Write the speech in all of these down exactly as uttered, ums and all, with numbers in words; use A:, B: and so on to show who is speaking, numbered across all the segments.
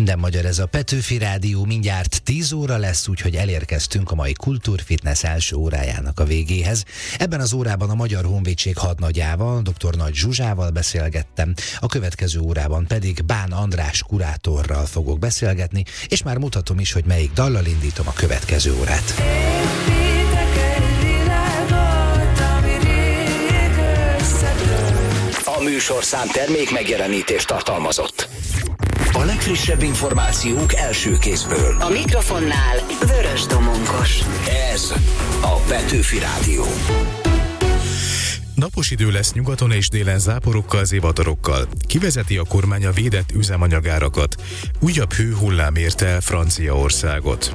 A: Minden magyar, ez a Petőfi Rádió, mindjárt tíz óra lesz, úgyhogy elérkeztünk a mai Kultúrfitness első órájának a végéhez. Ebben az órában a Magyar Honvédség hadnagyával, dr. Nagy Zsuzsával beszélgettem, a következő órában pedig Bán András kurátorral fogok beszélgetni, és már mutatom is, hogy melyik dallal indítom a következő órát.
B: A műsorszám termék megjelenítést tartalmazott. A legfrissebb információk első kézből.
C: A mikrofonnál Vörös Domonkos.
B: Ez a Petőfi Rádió.
D: Napos idő lesz nyugaton és délen záporokkal, zivatarokkal. Kivezeti a kormány a védett üzemanyagárakat. Újabb hőhullám érte el Franciaországot.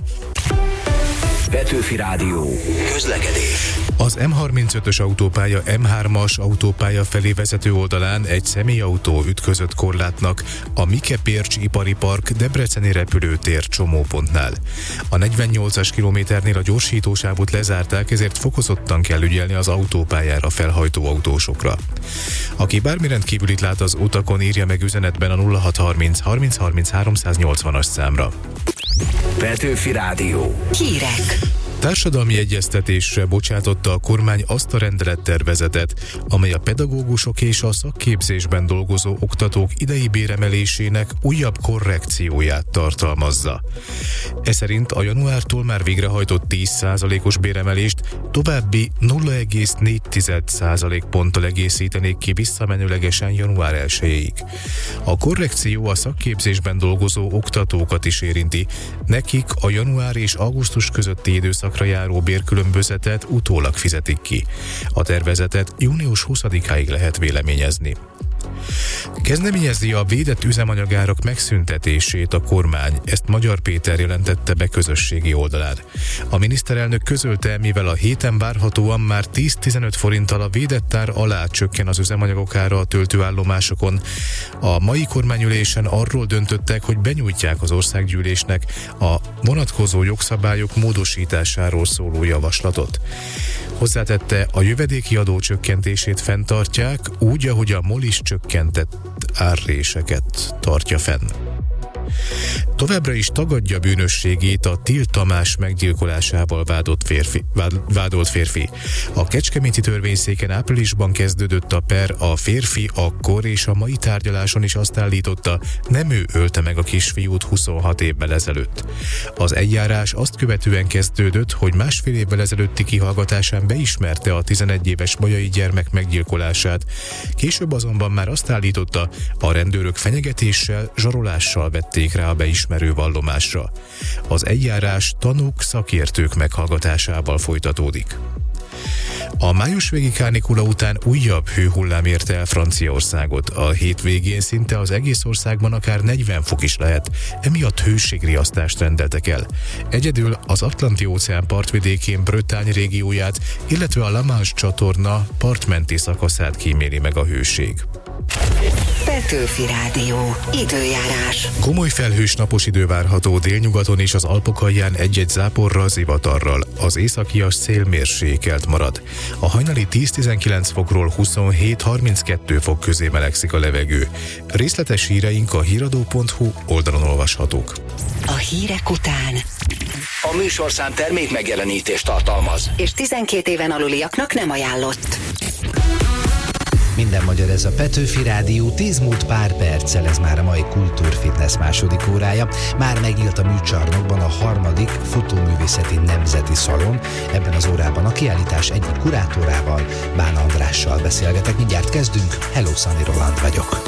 B: Petőfi Rádió. Közlekedés.
D: Az M harmincötös autópálya M hármas autópálya felé vezető oldalán egy személyautó ütközött korlátnak a Mike-Pércs ipari park Debreceni repülőtér csomópontnál. A negyvennyolcas kilométernél a gyorsítósávot lezárták, ezért fokozottan kell ügyelni az autópályára felhajtó autósokra. Aki bármi rendkívülit lát az utakon, írja meg üzenetben a nulla hat harminc harminc harminc háromszáznyolcvanas számra.
B: Petőfi Rádió.
C: Hírek.
D: Társadalmi egyeztetésre bocsátotta a kormány azt a rendelettervezetet, amely a pedagógusok és a szakképzésben dolgozó oktatók idei béremelésének újabb korrekcióját tartalmazza. Ez szerint a januártól már végrehajtott tíz százalékos béremelést további nulla egész négy százalékponttal egészítenék ki visszamenőlegesen január elsejéig. A korrekció a szakképzésben dolgozó oktatókat is érinti, nekik a január és augusztus közötti időszak járó bérkülönbözetet utólag fizetik ki. A tervezetet június huszadikáig lehet véleményezni. Kezdeményezi a védett üzemanyagárak megszüntetését a kormány, ezt Magyar Péter jelentette be közösségi oldalán. A miniszterelnök közölte, mivel a héten várhatóan már tíz-tizenöt forinttal a védett ár alá csökken az üzemanyagok ára a töltőállomásokon. A mai kormányülésen arról döntöttek, hogy benyújtják az országgyűlésnek a vonatkozó jogszabályok módosításáról szóló javaslatot. Hozzátette, a jövedéki adó csökkentését fenntartják, úgy, ahogy a MOL is csökkentett árréseket tartja fenn. Továbbra is tagadja bűnösségét a Till Tamás meggyilkolásával vádolt férfi, vád, vádolt férfi. A kecskeméti törvényszéken áprilisban kezdődött a per, a férfi akkor és a mai tárgyaláson is azt állította, nem ő ölte meg a kisfiút huszonhat évvel ezelőtt. Az eljárás azt követően kezdődött, hogy másfél évvel ezelőtti kihallgatásán beismerte a tizenegy éves bajai gyermek meggyilkolását. Később azonban már azt állította, a rendőrök fenyegetéssel, zsarolással vették rá a beismerő vallomásra. Az eljárás tanúk, szakértők meghallgatásával folytatódik. A májusvégi kánikula után újabb hőhullám érte el Franciaországot. A hétvégén szinte az egész országban akár negyven fok is lehet, emiatt hőségriasztást rendeltek el. Egyedül az Atlanti-óceán partvidékén Bretagne régióját, illetve a La Manche csatorna partmenti szakaszát kíméli meg a hőség.
C: Petőfi Rádió. Időjárás.
D: Komoly felhős napos idő várható délnyugaton és az Alpokalján egy-egy záporral, zivatarral. Az északias szél mérsékelt marad. A hajnali tíz-tizenkilenc fokról huszonhét-harminckettő fok közé melegszik a levegő. Részletes híreink a híradó pont hu oldalon olvashatók.
C: A hírek után
B: A műsorszám termék megjelenítést tartalmaz.
C: és tizenkét éven aluliaknak nem ajánlott.
A: Minden magyar, ez a Petőfi Rádió, tíz múlt pár perccel, ez már a mai Kultúrfitness második órája. Már megnyílt a műcsarnokban a harmadik fotóművészeti nemzeti szalon. Ebben az órában a kiállítás egyik kurátorával, Bán Andrással beszélgetek. Mindjárt kezdünk, hello, Szani Roland vagyok.